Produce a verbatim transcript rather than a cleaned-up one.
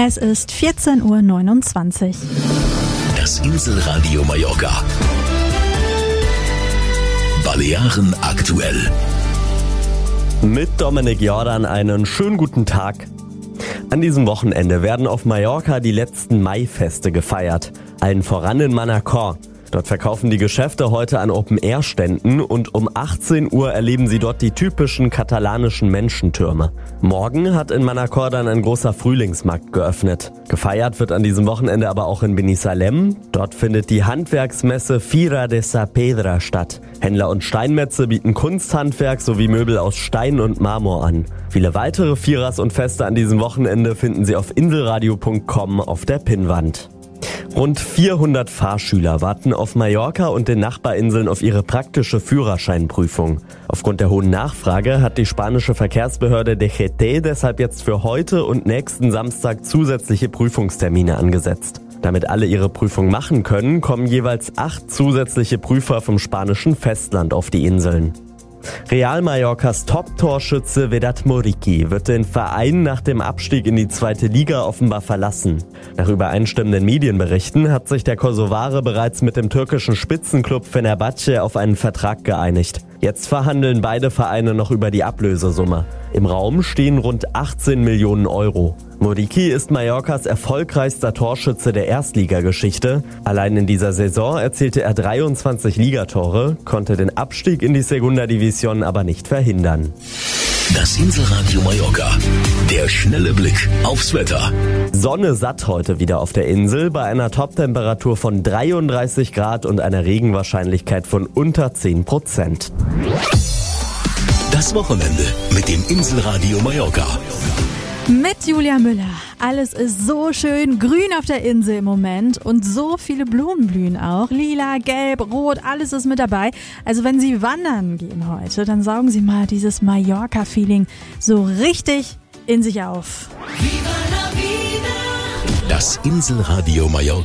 Es ist vierzehn Uhr neunundzwanzig. Das Inselradio Mallorca. Balearen aktuell. Mit Dominik Jordan einen schönen guten Tag. An diesem Wochenende werden auf Mallorca die letzten Maifeste gefeiert. Allen voran in Manacor. Dort verkaufen die Geschäfte heute an Open-Air-Ständen und um achtzehn Uhr erleben Sie dort die typischen katalanischen Menschentürme. Morgen hat in Manacor dann ein großer Frühlingsmarkt geöffnet. Gefeiert wird an diesem Wochenende aber auch in Binissalem. Dort findet die Handwerksmesse Fira de Saavedra statt. Händler und Steinmetze bieten Kunsthandwerk sowie Möbel aus Stein und Marmor an. Viele weitere Firas und Feste an diesem Wochenende finden Sie auf inselradio punkt com auf der Pinnwand. Rund vierhundert Fahrschüler warten auf Mallorca und den Nachbarinseln auf ihre praktische Führerscheinprüfung. Aufgrund der hohen Nachfrage hat die spanische Verkehrsbehörde D G T deshalb jetzt für heute und nächsten Samstag zusätzliche Prüfungstermine angesetzt. Damit alle ihre Prüfung machen können, kommen jeweils acht zusätzliche Prüfer vom spanischen Festland auf die Inseln. Real Mallorcas Top-Torschütze Vedat Muriqi wird den Verein nach dem Abstieg in die zweite Liga offenbar verlassen. Nach übereinstimmenden Medienberichten hat sich der Kosovare bereits mit dem türkischen Spitzenklub Fenerbahce auf einen Vertrag geeinigt. Jetzt verhandeln beide Vereine noch über die Ablösesumme. Im Raum stehen rund achtzehn Millionen Euro. Muriqi ist Mallorcas erfolgreichster Torschütze der Erstligageschichte. Allein in dieser Saison erzielte er dreiundzwanzig Ligatore, konnte den Abstieg in die Segunda División aber nicht verhindern. Das Inselradio Mallorca. Der schnelle Blick aufs Wetter. Sonne satt heute wieder auf der Insel bei einer Toptemperatur von dreiunddreißig Grad und einer Regenwahrscheinlichkeit von unter zehn Prozent. Das Wochenende mit dem Inselradio Mallorca. Mit Julia Müller. Alles ist so schön grün auf der Insel im Moment und so viele Blumen blühen auch. Lila, gelb, rot, alles ist mit dabei. Also wenn Sie wandern gehen heute, dann saugen Sie mal dieses Mallorca-Feeling so richtig in sich auf. Das Inselradio Mallorca.